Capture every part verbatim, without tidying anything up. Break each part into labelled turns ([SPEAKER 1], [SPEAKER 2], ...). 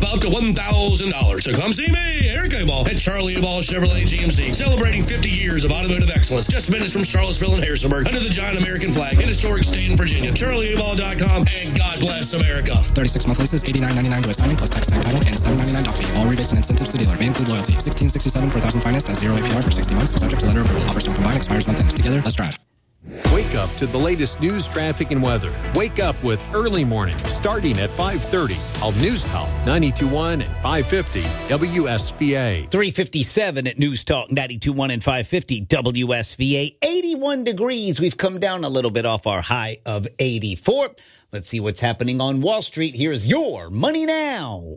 [SPEAKER 1] up to one thousand dollars. So come see me, Eric Aball, at Charlie Aball Chevrolet G M C, celebrating fifty years of automotive excellence, just minutes from Charlottesville and Harrisonburg, under the giant American flag in historic Staten, Virginia. Charlie Aball dot com, and God bless America.
[SPEAKER 2] thirty-six month leases, eighty-nine ninety-nine with signing plus tax tag title, and seven ninety-nine doc fee. All rebates and incentives to dealer may include loyalty. sixteen sixty-seven per thousand financed at zero A P R for sixty months, subject to lender approval. Offers don't combine, expires month end. Together, let's drive.
[SPEAKER 3] Wake up to the latest news, traffic, and weather. Wake up with Early Morning, starting at five thirty on News Talk ninety-two point one and five fifty W S V A.
[SPEAKER 4] three fifty-seven at News Talk ninety-two point one and five fifty W S V A. eighty-one degrees. We've come down a little bit off our high of eighty-four. Let's see what's happening on Wall Street. Here's Your Money Now.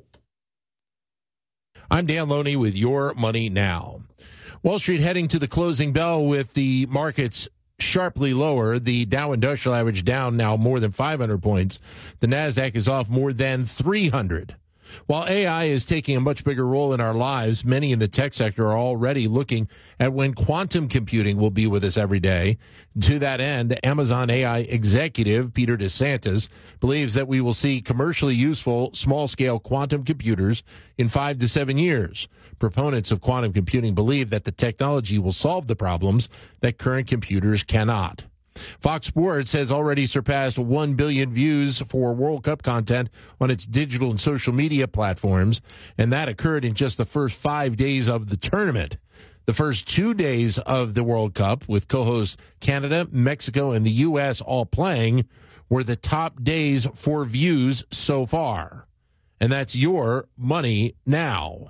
[SPEAKER 5] I'm Dan Loney with Your Money Now. Wall Street heading to the closing bell with the markets sharply lower. The Dow Industrial Average down now more than five hundred points. The NASDAQ is off more than three hundred. While A I is taking a much bigger role in our lives, many in the tech sector are already looking at when quantum computing will be with us every day. To that end, Amazon A I executive Peter DeSantis believes that we will see commercially useful small-scale quantum computers in five to seven years. Proponents of quantum computing believe that the technology will solve the problems that current computers cannot. Fox Sports has already surpassed one billion views for World Cup content on its digital and social media platforms, and that occurred in just the first five days of the tournament. The first two days of the World Cup, with co-hosts Canada, Mexico, and the U S all playing, were the top days for views so far. And that's Your Money Now.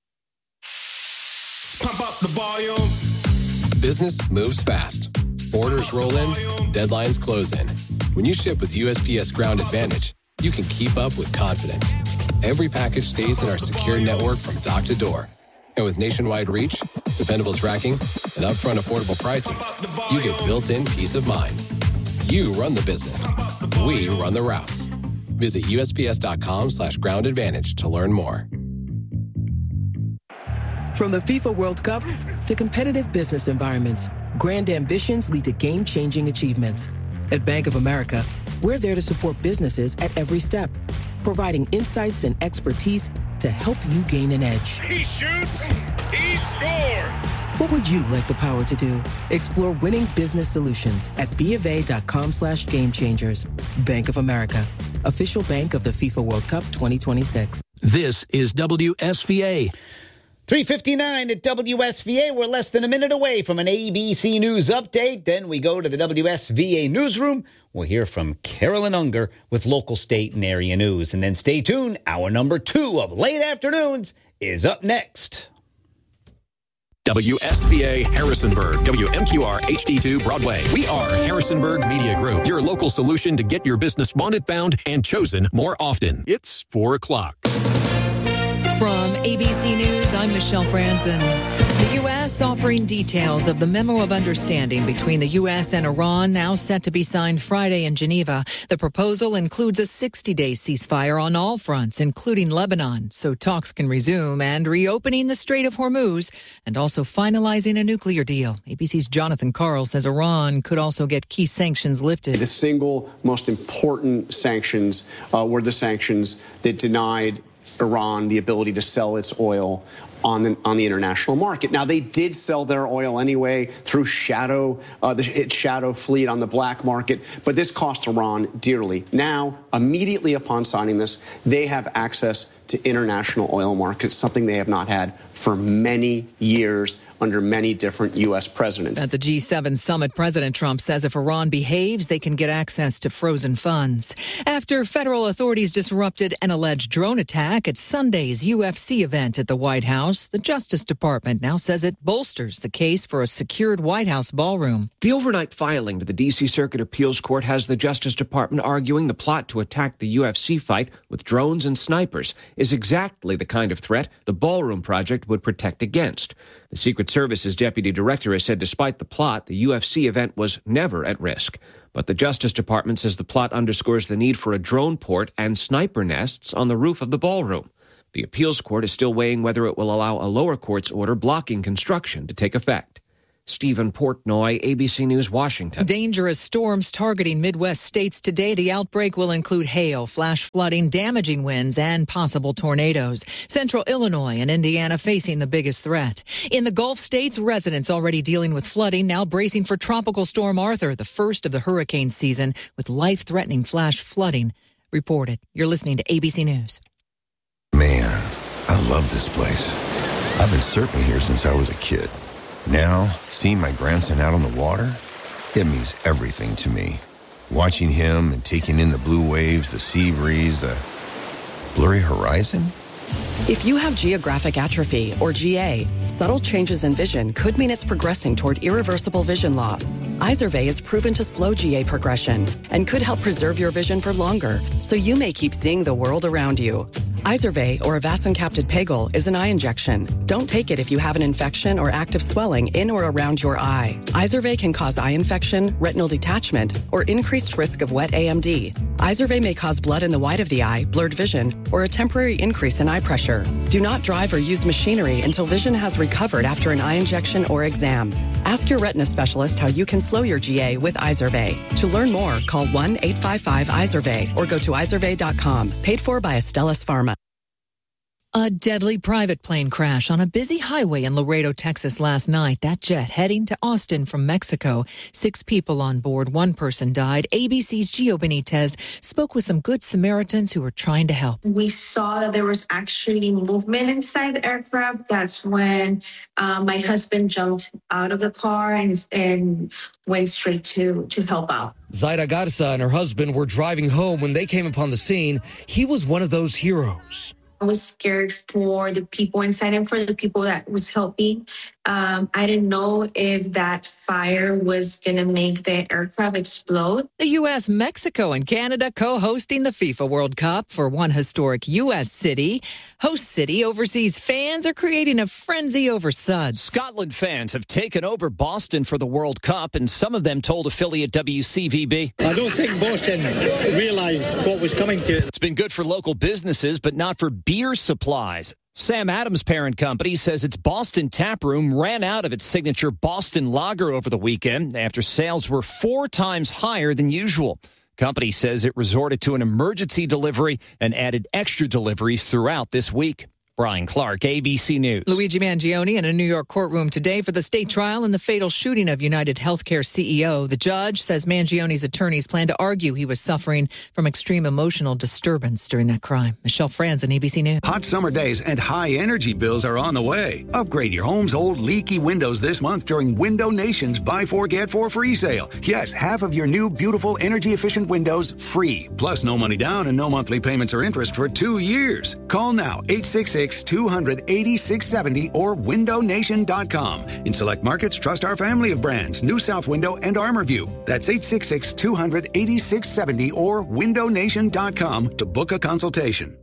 [SPEAKER 6] Pump up the volume.
[SPEAKER 7] Business moves fast. Orders roll in, deadlines close in. When you ship with U S P S Ground Advantage, you can keep up with confidence. Every package stays in our secure network from dock to door. And with nationwide reach, dependable tracking, and upfront affordable pricing, you get built-in peace of mind. You run the business. We run the routes. Visit U S P S dot com slash ground advantage to learn more.
[SPEAKER 8] From the FIFA World Cup to competitive business environments, grand ambitions lead to game-changing achievements. At Bank of America, we're there to support businesses at every step, providing insights and expertise to help you gain an edge.
[SPEAKER 9] He shoots, he scores!
[SPEAKER 8] What would you like the power to do? Explore winning business solutions at BofA.com slash game changers. Bank of America, official bank of the FIFA World Cup twenty twenty-six.
[SPEAKER 10] This is W S V A.
[SPEAKER 4] three fifty-nine at W S V A. We're less than a minute away from an A B C News update. Then we go to the W S V A newsroom. We'll hear from Carolyn Unger with local, state, and area news. And then stay tuned. Hour number two of Late Afternoons is up next.
[SPEAKER 3] W S V A Harrisonburg, W M Q R H D two Broadway. We are Harrisonburg Media Group, your local solution to get your business wanted, found, and chosen more often. It's four o'clock.
[SPEAKER 11] From A B C News, I'm Michelle Franzen. The U S offering details of the memo of understanding between the U S and Iran, now set to be signed Friday in Geneva. The proposal includes a sixty-day ceasefire on all fronts, including Lebanon, so talks can resume, and reopening the Strait of Hormuz, and also finalizing a nuclear deal. A B C's Jonathan Karl says Iran could also get key sanctions lifted.
[SPEAKER 12] The single most important sanctions uh, were the sanctions that denied Iran the ability to sell its oil on the, on the international market. Now, they did sell their oil anyway through shadow, uh, the, its shadow fleet on the black market, but this cost Iran dearly. Now, immediately upon signing this, they have access to international oil markets, something they have not had for many years under many different U S presidents.
[SPEAKER 11] At the G seven summit, President Trump says if Iran behaves, they can get access to frozen funds. After federal authorities disrupted an alleged drone attack at Sunday's U F C event at the White House, the Justice Department now says it bolsters the case for a secured White House ballroom.
[SPEAKER 13] The overnight filing to the D C Circuit Appeals Court has the Justice Department arguing the plot to attack the U F C fight with drones and snipers is exactly the kind of threat the ballroom project would protect against. The Secret Service's deputy director has said despite the plot, the U F C event was never at risk. But the Justice Department says the plot underscores the need for a drone port and sniper nests on the roof of the ballroom. The appeals court is still weighing whether it will allow a lower court's order blocking construction to take effect. Stephen Portnoy, A B C News, Washington.
[SPEAKER 11] Dangerous storms targeting Midwest states today. The outbreak will include hail, flash flooding, damaging winds, and possible tornadoes. Central Illinois and Indiana facing the biggest threat. In the Gulf states, residents already dealing with flooding, now bracing for Tropical Storm Arthur, the first of the hurricane season, with life-threatening flash flooding reported. You're listening to A B C News.
[SPEAKER 14] Man, I love this place. I've been surfing here since I was a kid. Now, seeing my grandson out on the water, it means everything to me. Watching him and taking in the blue waves, the sea breeze, the blurry horizon.
[SPEAKER 15] If you have geographic atrophy, or G A, subtle changes in vision could mean it's progressing toward irreversible vision loss. Izervay is proven to slow G A progression and could help preserve your vision for longer, so you may keep seeing the world around you. Izervay, or avacincaptad pegol, is an eye injection. Don't take it if you have an infection or active swelling in or around your eye. Izervay can cause eye infection, retinal detachment, or increased risk of wet A M D. Izervay may cause blood in the white of the eye, blurred vision, or a temporary increase in eye pressure. Do not drive or use machinery until vision has recovered after an eye injection or exam. Ask your retina specialist how you can slow your G A with Izervay. To learn more, call one eight five five Izervay or go to izervay dot com. Paid for by Astellas Pharma.
[SPEAKER 11] A deadly private plane crash on a busy highway in Laredo, Texas last night. That jet heading to Austin from Mexico. Six people on board. One person died. A B C's Gio Benitez spoke with some good Samaritans who were trying to help.
[SPEAKER 16] We saw that there was actually movement inside the aircraft. That's when uh, my husband jumped out of the car and, and went straight to, to help out.
[SPEAKER 17] Zaira Garza and her husband were driving home when they came upon the scene. He was one of those heroes.
[SPEAKER 16] I was scared for the people inside and for the people that was helping. Um, I didn't know if that fire was going to make the aircraft explode.
[SPEAKER 11] The U S, Mexico, and Canada co-hosting the FIFA World Cup for one historic U S city. Host city overseas fans are creating a frenzy over suds.
[SPEAKER 18] Scotland fans have taken over Boston for the World Cup, and some of them told affiliate W C V B.
[SPEAKER 19] I don't think Boston realized what was coming to it.
[SPEAKER 18] It's been good for local businesses, but not for beer supplies. Sam Adams' parent company says its Boston tap room ran out of its signature Boston Lager over the weekend after sales were four times higher than usual. Company says it resorted to an emergency delivery and added extra deliveries throughout this week. Brian Clark, A B C News.
[SPEAKER 11] Luigi Mangione in a New York courtroom today for the state trial in the fatal shooting of United Healthcare C E O. The judge says Mangione's attorneys plan to argue he was suffering from extreme emotional disturbance during that crime. Michelle Franzen, A B C News.
[SPEAKER 20] Hot summer days and high energy bills are on the way. Upgrade your home's old leaky windows this month during Window Nation's Buy Four, Get Four free sale. Yes, half of your new, beautiful, energy-efficient windows free. Plus no money down and no monthly payments or interest for two years. Call now, eight six six, two hundred, eighty-six seventy or window nation dot com. In select markets, trust our family of brands, New South Window and ArmorView. That's eight six six, two hundred, eighty-six seventy or window nation dot com to book a consultation.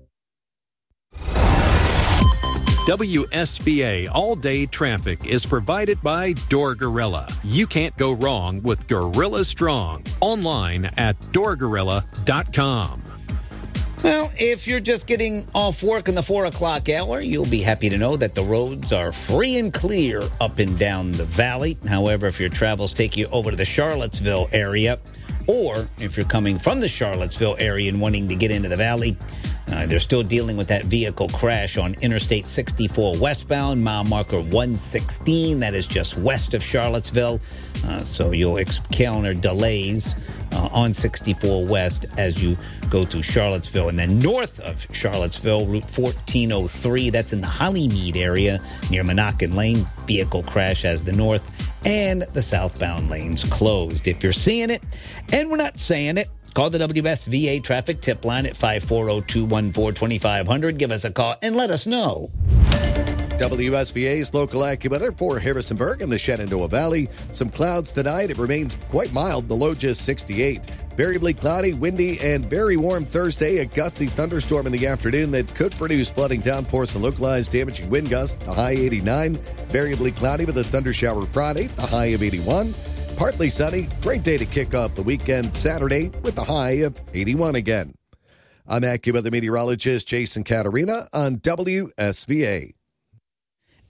[SPEAKER 3] W S B A All-Day Traffic is provided by Door Gorilla. You can't go wrong with Gorilla Strong. Online at door gorilla dot com.
[SPEAKER 4] Well, if you're just getting off work in the four o'clock hour, you'll be happy to know that the roads are free and clear up and down the valley. However, if your travels take you over to the Charlottesville area, or if you're coming from the Charlottesville area and wanting to get into the valley, uh, they're still dealing with that vehicle crash on Interstate sixty-four westbound, mile marker one sixteen. That is just west of Charlottesville. Uh, so you'll encounter delays uh, on sixty-four west as you go through Charlottesville. And then north of Charlottesville, Route fourteen oh three, that's in the Hollymead area near Monacan Lane. Vehicle crash as the north and the southbound lanes closed. If you're seeing it and we're not saying it, call the W S V A traffic tip line at five four zero, two one four, two five zero zero. Give us a call and let us know.
[SPEAKER 21] W S V A's local AccuWeather for Harrisonburg and the Shenandoah Valley. Some clouds tonight. It remains quite mild. The low just sixty-eight. Variably cloudy, windy, and very warm Thursday. A gusty thunderstorm in the afternoon that could produce flooding downpours and localized damaging wind gusts. The high eighty-nine. Variably cloudy with a thunder shower Friday. The high of eighty-one. Partly sunny. Great day to kick off the weekend Saturday with the high of eighty-one again. I'm AccuWeather meteorologist Jason Caterina on W S V A.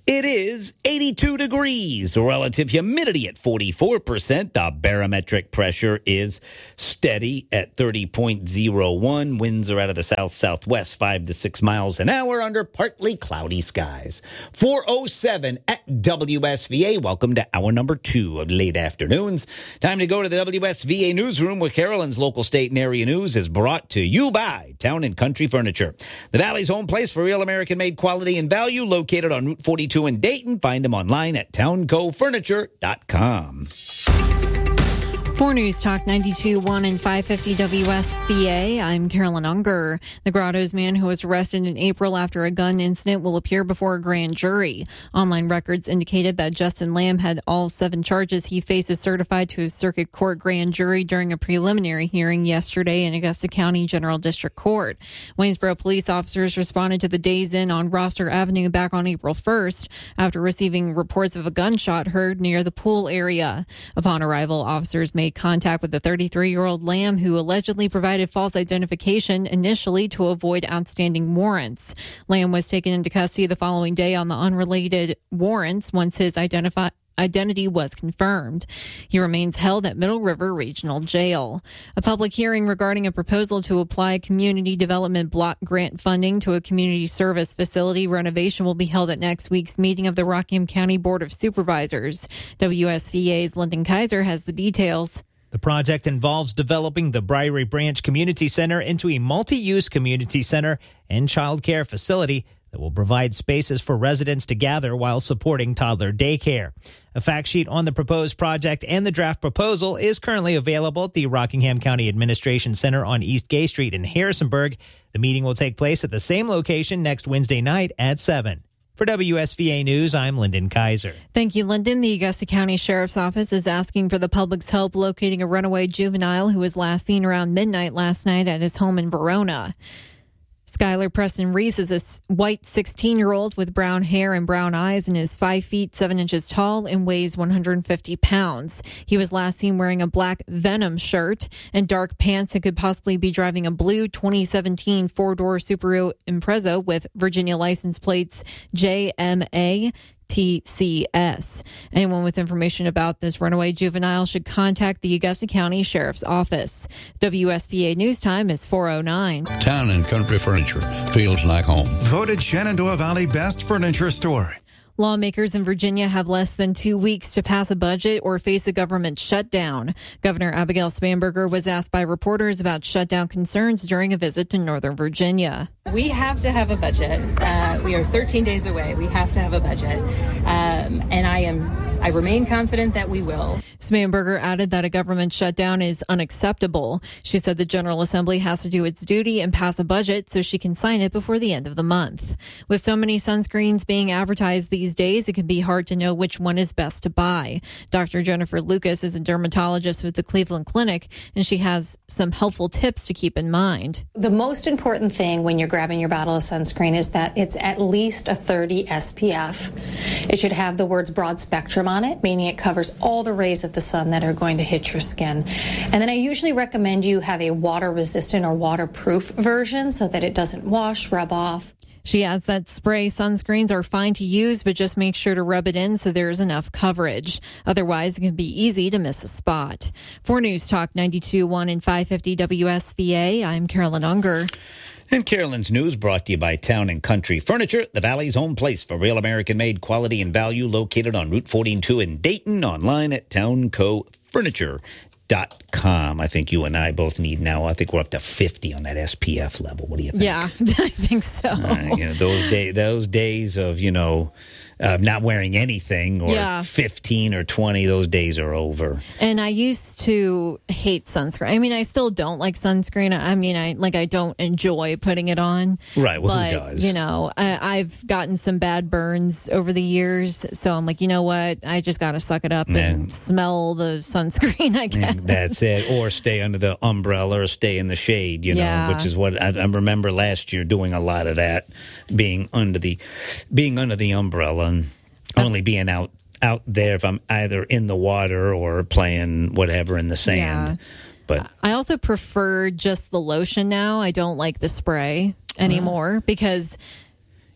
[SPEAKER 4] It is eighty-two degrees, relative humidity at forty-four percent. The barometric pressure is steady at thirty point oh one. Winds are out of the south-southwest, five to six miles an hour under partly cloudy skies. four oh seven at W S V A. Welcome to hour number two of late afternoons. Time to go to the W S V A newsroom where Carolyn's local, state, and area news is brought to you by Town and Country Furniture. The Valley's home place for real American-made quality and value, located on Route forty-two in Dayton. Find them online at town co furniture dot com.
[SPEAKER 1] For News Talk ninety-two point one and five fifty W S V A, I'm Carolyn Unger. The Grottoes man who was arrested in April after a gun incident will appear before a grand jury. Online records indicated that Justin Lamb had all seven charges he faces certified to his circuit court grand jury during a preliminary hearing yesterday in Augusta County General District Court. Waynesboro police officers responded to the Days Inn on Roster Avenue back on April first after receiving reports of a gunshot heard near the pool area. Upon arrival, officers made contact with the thirty-three-year-old Lamb, who allegedly provided false identification initially to avoid outstanding warrants. Lamb was taken into custody the following day on the unrelated warrants once his identifi- identity was confirmed. He remains held at Middle River Regional Jail. A public hearing regarding a proposal to apply community development block grant funding to a community service facility renovation will be held at next week's meeting of the Rockingham County Board of Supervisors. W S V A's Lyndon Kaiser has the details.
[SPEAKER 22] The project involves developing the Briary Branch Community Center into a multi-use community center and child care facility that will provide spaces for residents to gather while supporting toddler daycare. A fact sheet on the proposed project and the draft proposal is currently available at the Rockingham County Administration Center on East Gay Street in Harrisonburg. The meeting will take place at the same location next Wednesday night at seven. For W S V A News, I'm Lyndon Kaiser.
[SPEAKER 1] Thank you, Lyndon. The Augusta County Sheriff's Office is asking for the public's help locating a runaway juvenile who was last seen around midnight last night at his home in Verona. Skylar Preston Reese is a white sixteen-year-old with brown hair and brown eyes and is five feet seven inches tall and weighs one hundred fifty pounds. He was last seen wearing a black Venom shirt and dark pants and could possibly be driving a blue twenty seventeen four-door Subaru Impreza with Virginia license plates J M A T C S. Anyone with information about this runaway juvenile should contact the Augusta County Sheriff's Office. W S V A News Time is four oh nine.
[SPEAKER 23] Town and Country Furniture feels like home.
[SPEAKER 24] Voted Shenandoah Valley Best Furniture Store.
[SPEAKER 1] Lawmakers in Virginia have less than two weeks to pass a budget or face a government shutdown. Governor Abigail Spanberger was asked by reporters about shutdown concerns during a visit to Northern Virginia.
[SPEAKER 25] We have to have a budget. Uh, we are thirteen days away. We have to have a budget. Um, and I am, I remain confident that we will.
[SPEAKER 1] Spanberger added that a government shutdown is unacceptable. She said the General Assembly has to do its duty and pass a budget so she can sign it before the end of the month. With so many sunscreens being advertised these days, it can be hard to know which one is best to buy. Doctor Jennifer Lucas is a dermatologist with the Cleveland Clinic, and she has some helpful tips to keep in mind.
[SPEAKER 26] The most important thing when you're grabbing your bottle of sunscreen is that it's at least a thirty S P F. It should have the words broad spectrum on it, meaning it covers all the rays of the sun that are going to hit your skin. And then I usually recommend you have a water resistant or waterproof version so that it doesn't wash, rub off.
[SPEAKER 1] She adds that spray sunscreens are fine to use, but just make sure to rub it in so there is enough coverage. Otherwise, it can be easy to miss a spot. For News Talk ninety-two point one and five fifty W S V A, I'm Carolyn Unger.
[SPEAKER 4] And Carolyn's News brought to you by Town and Country Furniture, the Valley's home place for real American-made quality and value, located on Route forty-two in Dayton, online at town co furniture dot com. I think you and I both need now, I think we're up to fifty on that S P F level. What do you think?
[SPEAKER 1] Yeah, I think so.
[SPEAKER 4] Uh, you know, those, day, those days of, you know, Uh, not wearing anything or
[SPEAKER 1] yeah.
[SPEAKER 4] fifteen or twenty, those days are over.
[SPEAKER 1] And I used to hate sunscreen. I mean, I still don't like sunscreen. I mean, I like I don't enjoy putting it on.
[SPEAKER 4] Right, well,
[SPEAKER 1] but,
[SPEAKER 4] who does?
[SPEAKER 1] You know, I, I've gotten some bad burns over the years, so I'm like, you know what? I just got to suck it up and, and smell the sunscreen, I guess.
[SPEAKER 4] That's it. Or stay under the umbrella or stay in the shade, you know,
[SPEAKER 1] yeah.
[SPEAKER 4] which is what I, I remember last year doing a lot of that, being under the being under the umbrella. And only being out out there if I'm either in the water or playing whatever in the sand.
[SPEAKER 1] Yeah.
[SPEAKER 4] But
[SPEAKER 1] I also prefer just the lotion now. I don't like the spray anymore uh, because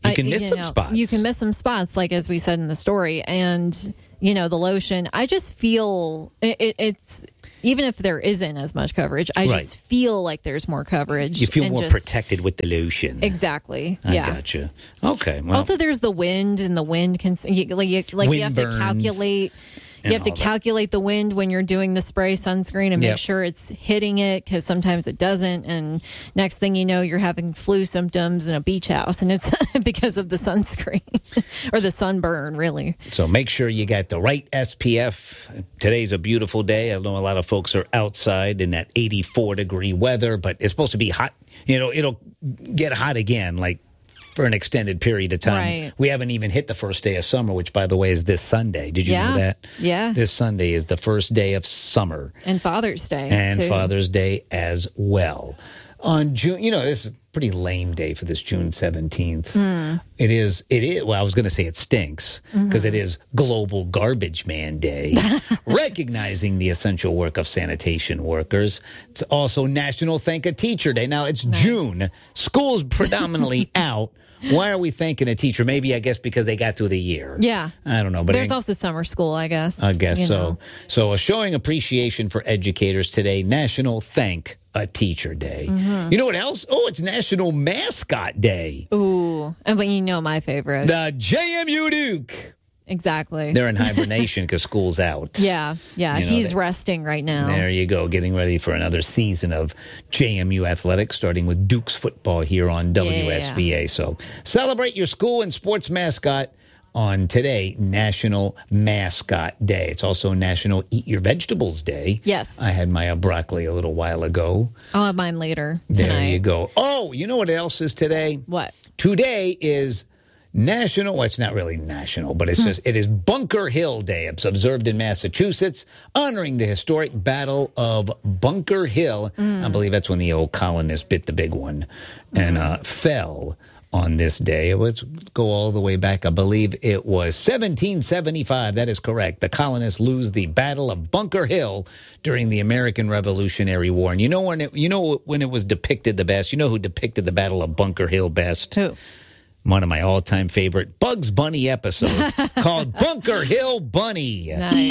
[SPEAKER 4] You can
[SPEAKER 1] I,
[SPEAKER 4] miss
[SPEAKER 1] you
[SPEAKER 4] some
[SPEAKER 1] know,
[SPEAKER 4] spots.
[SPEAKER 1] You can miss some spots, like as we said in the story. And, you know, the lotion, I just feel it, it, it's, even if there isn't as much coverage, I
[SPEAKER 4] Right.
[SPEAKER 1] just feel like there's more coverage.
[SPEAKER 4] You feel
[SPEAKER 1] and
[SPEAKER 4] more
[SPEAKER 1] just-
[SPEAKER 4] protected with the lotion.
[SPEAKER 1] Exactly.
[SPEAKER 4] I
[SPEAKER 1] yeah.
[SPEAKER 4] gotcha. Okay. Well,
[SPEAKER 1] Also, there's the wind, and the wind can, you, like, you, like
[SPEAKER 4] Wind
[SPEAKER 1] you have to
[SPEAKER 4] burns
[SPEAKER 1] calculate.
[SPEAKER 4] and
[SPEAKER 1] You have to
[SPEAKER 4] all that.
[SPEAKER 1] calculate the wind when you're doing the spray sunscreen and make
[SPEAKER 4] Yep.
[SPEAKER 1] sure it's hitting it, because sometimes it doesn't. And next thing you know, you're having flu symptoms in a beach house, and it's because of the sunscreen or the sunburn, really.
[SPEAKER 4] So make sure you got the right S P F. Today's a beautiful day. I know a lot of folks are outside in that eighty-four degree weather, but it's supposed to be hot. You know, it'll get hot again, like for an extended period of time.
[SPEAKER 1] Right.
[SPEAKER 4] We haven't even hit the first day of summer, which, by the way, is this Sunday. Did you
[SPEAKER 1] Yeah.
[SPEAKER 4] know that?
[SPEAKER 1] Yeah.
[SPEAKER 4] This Sunday is the first day of summer.
[SPEAKER 1] And Father's Day.
[SPEAKER 4] And
[SPEAKER 1] too.
[SPEAKER 4] Father's Day as well. On June, you know, this is a pretty lame day for this June seventeenth.
[SPEAKER 1] Hmm.
[SPEAKER 4] It is, it is, well, I was going to say it stinks because it is Global Garbage Man Day, recognizing the essential work of sanitation workers. It's also National Thank a Teacher Day. Now, it's June. School's predominantly out. Why are we thanking a teacher? Maybe, I guess, because they got through the year.
[SPEAKER 1] Yeah.
[SPEAKER 4] I don't know. But
[SPEAKER 1] There's
[SPEAKER 4] it-
[SPEAKER 1] also summer school, I guess.
[SPEAKER 4] I guess
[SPEAKER 1] you
[SPEAKER 4] so.
[SPEAKER 1] know.
[SPEAKER 4] So, uh, showing appreciation for educators today, National Thank a Teacher Day.
[SPEAKER 1] Mhm.
[SPEAKER 4] You know what else? Oh, it's National Mascot Day.
[SPEAKER 1] Ooh. And but you know my favorite.
[SPEAKER 4] The J M U Duke.
[SPEAKER 1] Exactly.
[SPEAKER 4] They're in hibernation because school's out.
[SPEAKER 1] Yeah. Yeah.
[SPEAKER 4] You know,
[SPEAKER 1] He's
[SPEAKER 4] they-
[SPEAKER 1] resting right now.
[SPEAKER 4] There you go, getting ready for another season of J M U athletics, starting with Duke's football here on W S V A. So celebrate your school and sports mascot on today, National Mascot Day. It's also National Eat Your Vegetables Day.
[SPEAKER 1] Yes.
[SPEAKER 4] I had my uh, broccoli a little while ago.
[SPEAKER 1] I'll have mine later tonight.
[SPEAKER 4] There you go. Oh, you know what else is today?
[SPEAKER 1] What?
[SPEAKER 4] Today is National, well, it's not really national, but it's
[SPEAKER 1] Hmm.
[SPEAKER 4] just, it is Bunker Hill Day. It's observed in Massachusetts, honoring the historic Battle of Bunker Hill.
[SPEAKER 1] Mm.
[SPEAKER 4] I believe that's when the old colonists bit the big one and uh, fell on this day. Let's go all the way back. I believe it was seventeen seventy-five. That is correct. The colonists lose the Battle of Bunker Hill during the American Revolutionary War. And you know when it, you know when it was depicted the best? You know who depicted the Battle of Bunker Hill best?
[SPEAKER 1] Who?
[SPEAKER 4] One of my all-time favorite Bugs Bunny episodes called Bunker Hill Bunny.
[SPEAKER 1] Nice.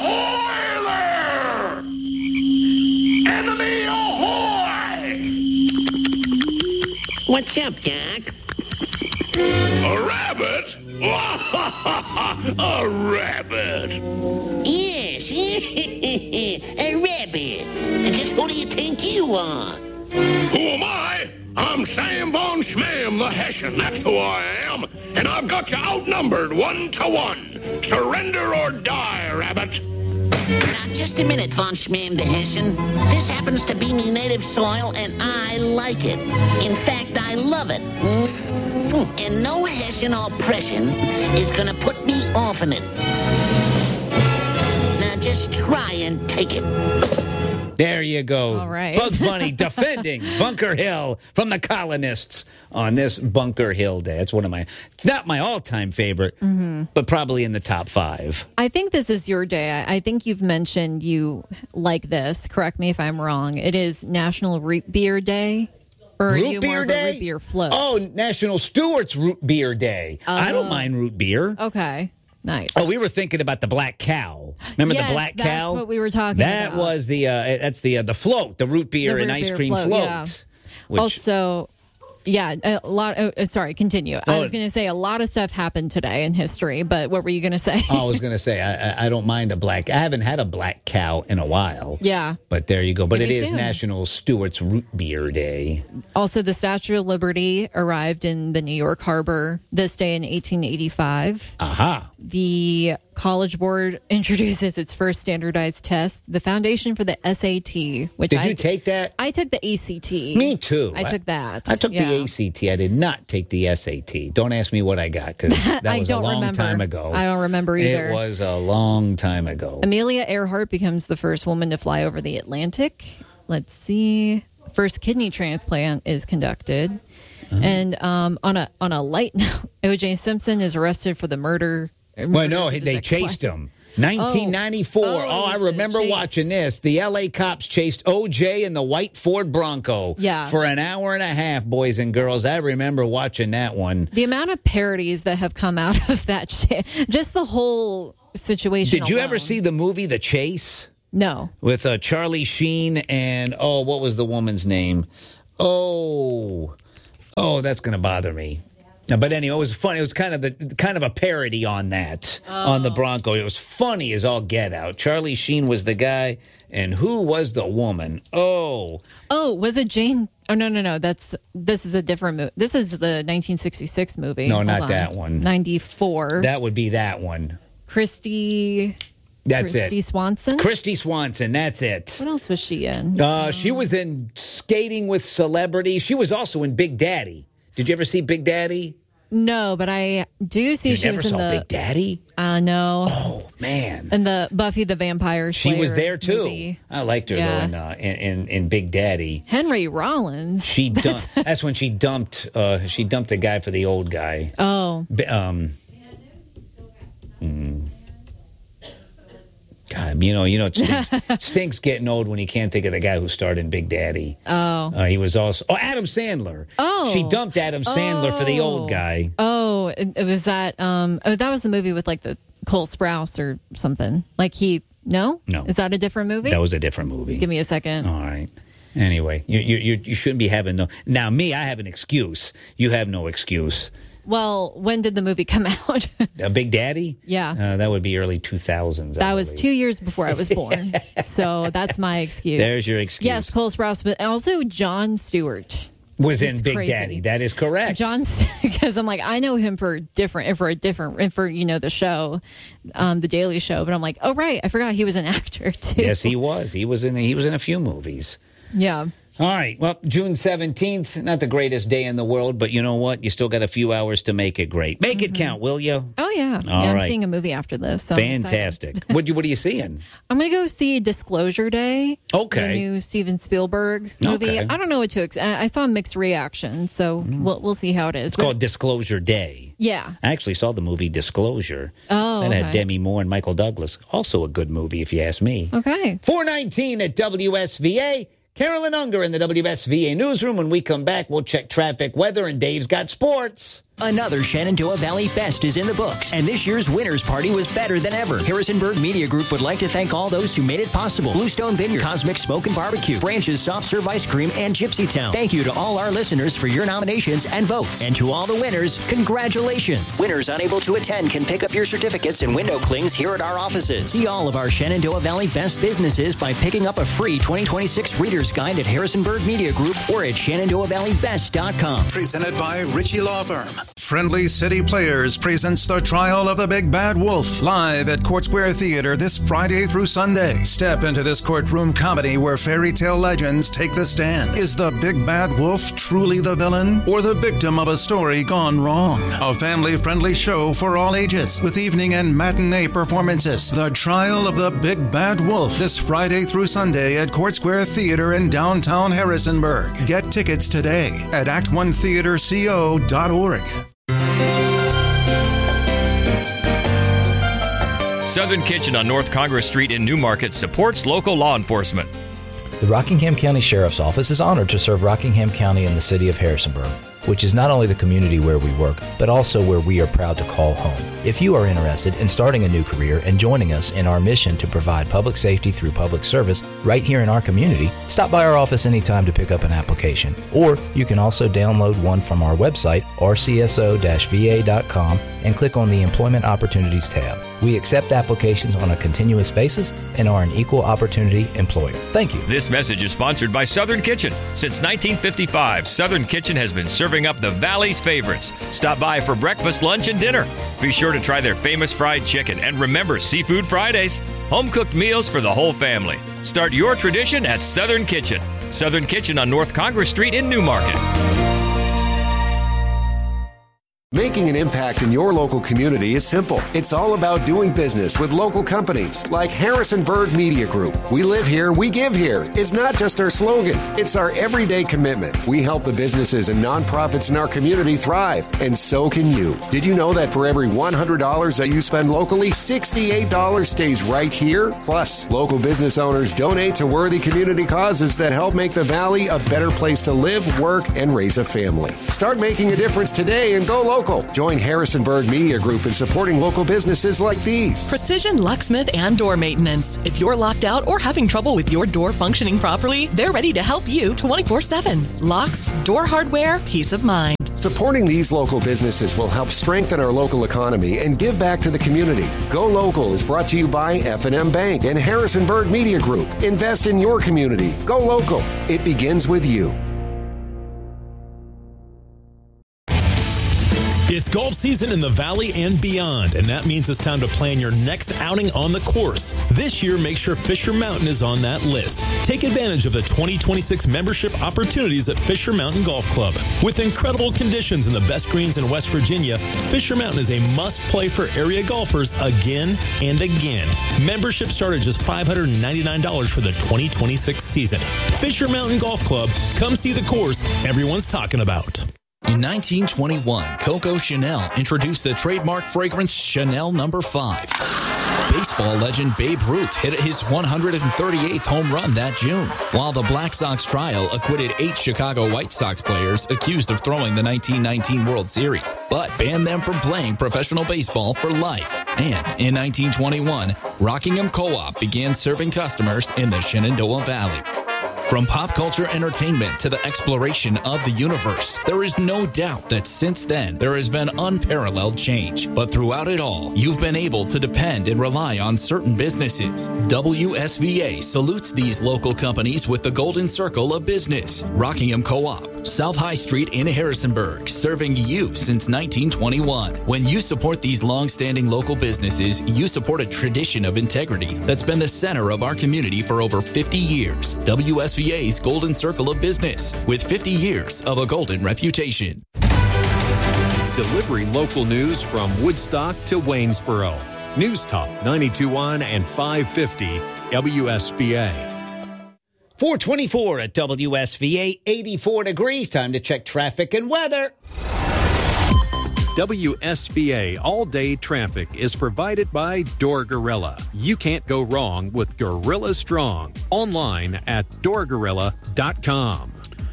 [SPEAKER 2] Enemy ahoy!
[SPEAKER 5] What's up, Jack?
[SPEAKER 2] A rabbit? A rabbit.
[SPEAKER 5] Yes, a rabbit. Just who do you think you are?
[SPEAKER 2] Who am I? I'm Sam Von Schmam, the Hessian. That's who I am. And I've got you outnumbered one to one. Surrender or die, rabbit.
[SPEAKER 5] Now, just a minute, Von Schmam the Hessian. This happens to be me native soil, and I like it. In fact, I love it. And no Hessian oppression is gonna put me off in it. Now, just try and take it.
[SPEAKER 4] There you go.
[SPEAKER 1] All right.
[SPEAKER 4] Bugs Bunny defending Bunker Hill from the colonists on this Bunker Hill Day. It's one of my, it's not my all-time favorite,
[SPEAKER 1] Mm-hmm.
[SPEAKER 4] but probably in the top five.
[SPEAKER 1] I think this is your day. I I think you've mentioned you like this. Correct me if I'm wrong. It is National Root Beer Day. Or are
[SPEAKER 4] Root
[SPEAKER 1] you
[SPEAKER 4] Beer
[SPEAKER 1] more of
[SPEAKER 4] Day?
[SPEAKER 1] a root beer float?
[SPEAKER 4] Oh, National Stewart's Root Beer Day. I don't
[SPEAKER 1] Oh.
[SPEAKER 4] mind root beer.
[SPEAKER 1] Okay. Nice.
[SPEAKER 4] Oh, we were thinking about the Black Cow. Remember
[SPEAKER 1] Yes,
[SPEAKER 4] the Black
[SPEAKER 1] that's
[SPEAKER 4] Cow?
[SPEAKER 1] what we were talking
[SPEAKER 4] that
[SPEAKER 1] about.
[SPEAKER 4] was the uh, that's the uh, the float, the root beer
[SPEAKER 1] The
[SPEAKER 4] and
[SPEAKER 1] root
[SPEAKER 4] ice
[SPEAKER 1] beer
[SPEAKER 4] cream
[SPEAKER 1] float,
[SPEAKER 4] float.
[SPEAKER 1] yeah.
[SPEAKER 4] Which,
[SPEAKER 1] Also, yeah, a lot. Oh, sorry, continue. I
[SPEAKER 4] Oh.
[SPEAKER 1] was going to say a lot of stuff happened today in history, but what were you going to say?
[SPEAKER 4] I was going to say I, I- I don't mind a black. I haven't had a Black Cow in a while.
[SPEAKER 1] Yeah.
[SPEAKER 4] But there you go. But it
[SPEAKER 1] Maybe
[SPEAKER 4] is
[SPEAKER 1] soon.
[SPEAKER 4] National Stewart's Root Beer Day.
[SPEAKER 1] Also, the Statue of Liberty arrived in the New York Harbor this day in eighteen eighty-five.
[SPEAKER 4] Aha.
[SPEAKER 1] The College Board introduces its first standardized test, the foundation for the S A T. Which
[SPEAKER 4] Did
[SPEAKER 1] I,
[SPEAKER 4] you take that?
[SPEAKER 1] I took the A C T.
[SPEAKER 4] Me too.
[SPEAKER 1] I took that.
[SPEAKER 4] I took
[SPEAKER 1] Yeah.
[SPEAKER 4] the A C T. I did not take the S A T. Don't ask me what I got because that
[SPEAKER 1] I
[SPEAKER 4] was
[SPEAKER 1] don't
[SPEAKER 4] a long
[SPEAKER 1] remember.
[SPEAKER 4] time ago.
[SPEAKER 1] I don't remember either.
[SPEAKER 4] It was a long time ago.
[SPEAKER 1] Amelia Earhart becomes the first woman to fly over the Atlantic. Let's see. First kidney transplant is conducted.
[SPEAKER 4] Uh-huh.
[SPEAKER 1] And um, on a on a light note, O J Simpson is arrested for the murder.
[SPEAKER 4] Well,
[SPEAKER 1] murders
[SPEAKER 4] no,
[SPEAKER 1] of
[SPEAKER 4] he-
[SPEAKER 1] his
[SPEAKER 4] they
[SPEAKER 1] ex-wife.
[SPEAKER 4] chased him. nineteen ninety-four.
[SPEAKER 1] Oh,
[SPEAKER 4] Oh,
[SPEAKER 1] oh,
[SPEAKER 4] I
[SPEAKER 1] it was the
[SPEAKER 4] remember
[SPEAKER 1] chase.
[SPEAKER 4] watching this. The L A cops chased O J in the white Ford Bronco
[SPEAKER 1] Yeah.
[SPEAKER 4] for an hour and a half, boys and girls. I remember watching that one.
[SPEAKER 1] The amount of parodies that have come out of that, sh- just the whole situation.
[SPEAKER 4] Did you ever
[SPEAKER 1] alone.
[SPEAKER 4] see the movie The Chase?
[SPEAKER 1] No.
[SPEAKER 4] With uh, Charlie Sheen and, oh, what was the woman's name? Oh, oh, that's going to bother me. No, but anyway, it was funny. It was kind of the kind of a parody on that,
[SPEAKER 1] Oh.
[SPEAKER 4] on the Bronco. It was funny as all get out. Charlie Sheen was the guy, and who was the woman? Oh,
[SPEAKER 1] Oh, was it Jane? Oh, no, no, no. That's This is a different movie. This is the nineteen sixty-six movie.
[SPEAKER 4] No,
[SPEAKER 1] Hold
[SPEAKER 4] not
[SPEAKER 1] on.
[SPEAKER 4] that one.
[SPEAKER 1] ninety-four.
[SPEAKER 4] that would be that one.
[SPEAKER 1] Christy.
[SPEAKER 4] That's
[SPEAKER 1] Christy
[SPEAKER 4] it.
[SPEAKER 1] Swanson.
[SPEAKER 4] Christy Swanson. That's it.
[SPEAKER 1] What else was she in?
[SPEAKER 4] Uh, she was in Skating with Celebrity. She was also in Big Daddy. Did you ever see Big Daddy?
[SPEAKER 1] No, but I do see
[SPEAKER 4] You
[SPEAKER 1] she
[SPEAKER 4] never
[SPEAKER 1] was in
[SPEAKER 4] saw
[SPEAKER 1] the.
[SPEAKER 4] Big Daddy?
[SPEAKER 1] Uh, no.
[SPEAKER 4] Oh, man.
[SPEAKER 1] And the Buffy the Vampire
[SPEAKER 4] She
[SPEAKER 1] Slayer
[SPEAKER 4] was there too.
[SPEAKER 1] movie.
[SPEAKER 4] I liked her
[SPEAKER 1] Yeah.
[SPEAKER 4] though in, uh, in, in in Big Daddy.
[SPEAKER 1] Henry Rollins.
[SPEAKER 4] She dumped, that's when she dumped uh, she dumped the guy for the old guy.
[SPEAKER 1] Oh.
[SPEAKER 4] B- Um, mm. God, you know, you know, it stinks, it stinks getting old when you can't think of the guy who starred in Big Daddy.
[SPEAKER 1] Oh.
[SPEAKER 4] Uh, he was also oh Adam Sandler.
[SPEAKER 1] Oh.
[SPEAKER 4] She dumped Adam Sandler for the old guy.
[SPEAKER 1] Oh, it, it was that. Um, oh, that was the movie with like the Cole Sprouse or something. Like he. No.
[SPEAKER 4] No.
[SPEAKER 1] Is that a different movie?
[SPEAKER 4] That was a different movie.
[SPEAKER 1] Give me a second.
[SPEAKER 4] All right. Anyway, you you you, you shouldn't be having no. Now me, I have an excuse. You have no excuse.
[SPEAKER 1] Well, when did the movie come out?
[SPEAKER 4] A Big Daddy?
[SPEAKER 1] Yeah.
[SPEAKER 4] Uh, that would be early two thousands.
[SPEAKER 1] That was two years before I was born. So that's my excuse.
[SPEAKER 4] There's your excuse.
[SPEAKER 1] Yes, Cole Sprouse, but also Jon Stewart.
[SPEAKER 4] Was in
[SPEAKER 1] It's
[SPEAKER 4] Big
[SPEAKER 1] crazy.
[SPEAKER 4] Daddy. That is correct.
[SPEAKER 1] John, because I'm like, I know him for different, for a different, for, you know, the show, um, The Daily Show. But I'm like, oh, right. I forgot he was an actor, too.
[SPEAKER 4] Yes, he was. He was in. He was in a few movies.
[SPEAKER 1] Yeah.
[SPEAKER 4] All right. Well, June seventeenth, not the greatest day in the world, but you know what? You still got a few hours to make it great. Make it count, will you?
[SPEAKER 1] Oh, yeah.
[SPEAKER 4] All
[SPEAKER 1] yeah, I'm
[SPEAKER 4] right.
[SPEAKER 1] seeing a movie after this. So I'm excited.
[SPEAKER 4] Fantastic. What you What are you seeing?
[SPEAKER 1] I'm going to go see Disclosure Day.
[SPEAKER 4] Okay.
[SPEAKER 1] The new Steven Spielberg movie.
[SPEAKER 4] Okay.
[SPEAKER 1] I don't know what to expect. I saw mixed reactions, so we'll, we'll see how it is.
[SPEAKER 4] It's called Disclosure Day.
[SPEAKER 1] Yeah.
[SPEAKER 4] I actually saw the movie Disclosure.
[SPEAKER 1] Oh,
[SPEAKER 4] That had
[SPEAKER 1] okay.
[SPEAKER 4] Demi Moore and Michael Douglas. Also a good movie, if you ask me.
[SPEAKER 1] Okay.
[SPEAKER 4] four nineteen at W S V A. Carolyn Unger in the W S V A newsroom. When we come back, we'll check traffic, weather, and Dave's got sports.
[SPEAKER 6] Another Shenandoah Valley Fest is in the books, and this year's winners party was better than ever. Harrisonburg Media Group would like to thank all those who made it possible. Bluestone Vineyard, Cosmic Smoke and Barbecue, Branches Soft Serve Ice Cream, and Gypsy Town. Thank you to all our listeners for your nominations and votes. And to all the winners, congratulations. Winners unable to attend can pick up your certificates and window clings here at our offices. See all of our Shenandoah Valley best businesses by picking up a free twenty twenty-six Reader's Guide at Harrisonburg Media Group or at Shenandoah Valley Best dot com.
[SPEAKER 24] Presented by Ritchie Law Firm. Friendly City Players presents The Trial of the Big Bad Wolf live at Court Square Theater this Friday through Sunday. Step into this courtroom comedy where fairy tale legends take the stand. Is the Big Bad Wolf truly the villain or the victim of a story gone wrong? A family-friendly show for all ages with evening and matinee performances. The Trial of the Big Bad Wolf this Friday through Sunday at Court Square Theater in downtown Harrisonburg. Get tickets today at act one theater co dot org.
[SPEAKER 7] Southern Kitchen on North Congress Street in Newmarket supports local law enforcement.
[SPEAKER 8] The Rockingham County Sheriff's Office is honored to serve Rockingham County and the city of Harrisonburg, which is not only the community where we work, but also where we are proud to call home. If you are interested in starting a new career and joining us in our mission to provide public safety through public service right here in our community, stop by our office anytime to pick up an application. Or you can also download one from our website, r c s o dash v a dot com, and click on the Employment Opportunities tab. We accept applications on a continuous basis and are an equal opportunity employer. Thank you.
[SPEAKER 7] This message is sponsored by Southern Kitchen. Since nineteen fifty-five, Southern Kitchen has been serving up the Valley's favorites. Stop by for breakfast, lunch, and dinner. Be sure to try their famous fried chicken, and remember Seafood Fridays. Home-cooked meals for the whole family. Start your tradition at Southern Kitchen. Southern Kitchen on North Congress Street in Newmarket.
[SPEAKER 9] Making an impact in your local community is simple. It's all about doing business with local companies like Harrisonburg Media Group. We live here, we give here is not just our slogan. It's our everyday commitment. We help the businesses and nonprofits in our community thrive, and so can you. Did you know that for every one hundred dollars that you spend locally, sixty-eight dollars stays right here? Plus, local business owners donate to worthy community causes that help make the Valley a better place to live, work, and raise a family. Start making a difference today and go local. Join Harrisonburg Media Group in supporting local businesses like these.
[SPEAKER 10] Precision Locksmith and Door Maintenance. If you're locked out or having trouble with your door functioning properly, they're ready to help you twenty-four seven. Locks, door hardware, peace of mind.
[SPEAKER 9] Supporting these local businesses will help strengthen our local economy and give back to the community. Go Local is brought to you by F and M Bank and Harrisonburg Media Group. Invest in your community. Go local. It begins with you.
[SPEAKER 12] It's golf season in the Valley and beyond, and that means it's time to plan your next outing on the course. This year, make sure Fisher Mountain is on that list. Take advantage of the twenty twenty-six membership opportunities at Fisher Mountain Golf Club. With incredible conditions and the best greens in West Virginia, Fisher Mountain is a must-play for area golfers again and again. Membership start at just five hundred ninety-nine dollars for the twenty twenty-six season. Fisher Mountain Golf Club. Come see the course everyone's talking about.
[SPEAKER 13] In nineteen twenty-one, Coco Chanel introduced the trademark fragrance Chanel Number five. Baseball legend Babe Ruth hit his one hundred thirty-eighth home run that June, while the Black Sox trial acquitted eight Chicago White Sox players accused of throwing the nineteen nineteen World Series, but banned them from playing professional baseball for life. And in nineteen twenty-one, Rockingham Co-op began serving customers in the Shenandoah Valley. From pop culture entertainment to the exploration of the universe, there is no doubt that since then, there has been unparalleled change. But throughout it all, you've been able to depend and rely on certain businesses. W S V A salutes these local companies with the Golden Circle of Business. Rockingham Co-op, South High Street in Harrisonburg, serving you since nineteen twenty-one. When you support these long-standing local businesses, you support a tradition of integrity that's been the center of our community for over fifty years. W S V A's Golden Circle of Business, with fifty years of a golden reputation.
[SPEAKER 3] Delivering local news from Woodstock to Waynesboro. News Talk ninety-two point one and five fifty W S V A.
[SPEAKER 4] four twenty-four at W S V A, eighty-four degrees. Time to check traffic and weather.
[SPEAKER 3] W S V A all-day traffic is provided by Door Gorilla. You can't go wrong with Gorilla Strong. Online at door gorilla dot com.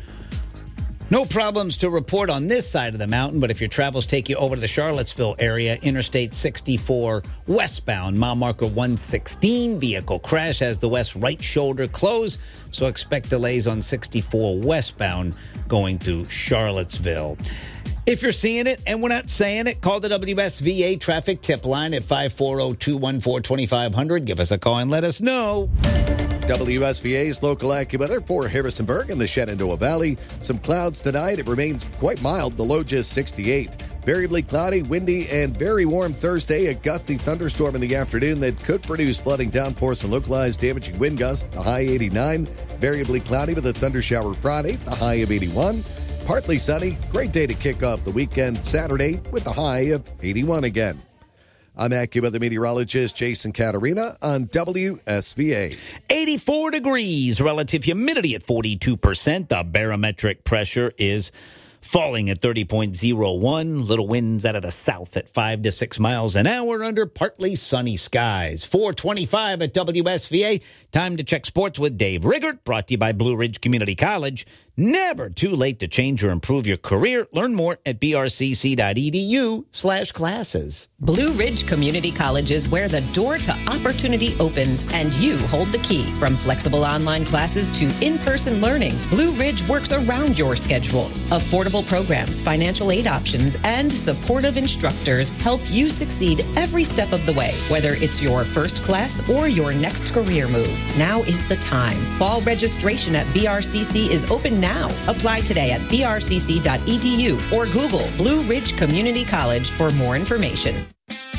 [SPEAKER 4] No problems to report on this side of the mountain, but if your travels take you over to the Charlottesville area, Interstate sixty-four westbound, mile marker one sixteen, vehicle crash has the west right shoulder closed, so expect delays on sixty-four westbound going to Charlottesville. If you're seeing it and we're not saying it, call the W S V A traffic tip line at five four zero, two one four, two five zero zero. Give us a call and let us know.
[SPEAKER 21] W S V A's local AccuWeather for Harrisonburg and the Shenandoah Valley. Some clouds tonight. It remains quite mild. The low just sixty-eight. Variably cloudy, windy, and very warm Thursday. A gusty thunderstorm in the afternoon that could produce flooding downpours and localized damaging wind gusts. The high eighty-nine. Variably cloudy with a thunder shower Friday. The high of eighty-one. Partly sunny. Great day to kick off the weekend Saturday with the high of eighty-one again. I'm AccuWeather meteorologist Jason Caterina on W S V A.
[SPEAKER 4] eighty-four degrees, relative humidity at forty-two percent. The barometric pressure is falling at thirty point zero one. Little winds out of the south at five to six miles an hour under partly sunny skies. four twenty-five at W S V A. Time to check sports with Dave Riggert, brought to you by Blue Ridge Community College. Never too late to change or improve your career. Learn more at brcc.edu slash classes.
[SPEAKER 14] Blue Ridge Community College is where the door to opportunity opens, and you hold the key. From flexible online classes to in-person learning, Blue Ridge works around your schedule. Affordable programs, financial aid options, and supportive instructors help you succeed every step of the way, whether it's your first class or your next career move. Now is the time. Fall registration at B R C C is open now. Apply today at b r c c dot e d u or Google Blue Ridge Community College for more information.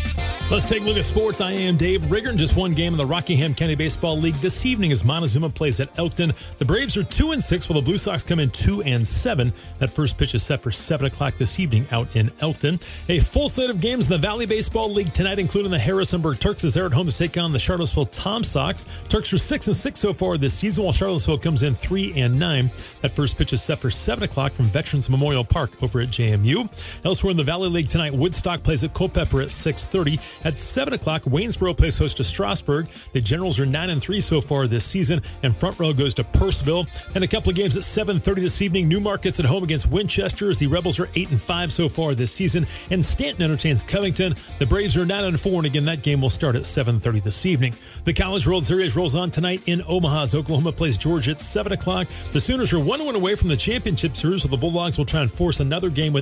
[SPEAKER 12] Let's take a look at sports. I am Dave Rigger. In just one game in the Rockingham County Baseball League this evening as Montezuma plays at Elkton. The Braves are two and six, while the Blue Sox come in two and seven. That first pitch is set for seven o'clock this evening out in Elkton. A full slate of games in the Valley Baseball League tonight, including the Harrisonburg Turks as they're at home to take on the Charlottesville Tom Sox. Turks are six and six so far this season, while Charlottesville comes in three and nine. That first pitch is set for seven o'clock from Veterans Memorial Park over at J M U. Elsewhere in the Valley League tonight, Woodstock plays at Culpeper at six thirty. At seven o'clock, Waynesboro plays host to Strasburg. The Generals are nine and three so far this season, and front row goes to Purcellville. And a couple of games at seven thirty this evening. Newmarket's at home against Winchester as the Rebels are eight and five so far this season, and Stanton entertains Covington. The Braves are nine and four, and again, that game will start at seven thirty this evening. The College World Series rolls on tonight in Omaha as Oklahoma plays Georgia at seven o'clock. The Sooners are one win away from the championship series, so the Bulldogs will try and force another game with